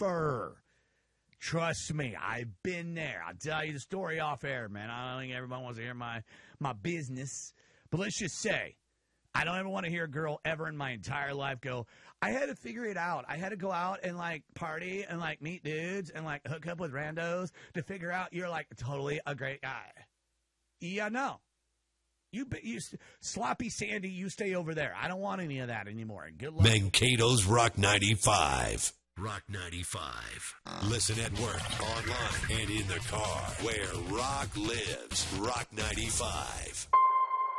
prefer. Trust me, I've been there. I'll tell you the story off air, man. I don't think everyone wants to hear my business. But let's just say, I don't ever want to hear a girl ever in my entire life go, I had to figure it out. I had to go out and, like, party and, like, meet dudes and, like, hook up with randos to figure out you're, like, totally a great guy. Yeah, no. You sloppy Sandy, you stay over there. I don't want any of that anymore. Good luck. Mankato's Rock 95. Rock 95. Listen at work, online, and in the car. Where rock lives. Rock 95.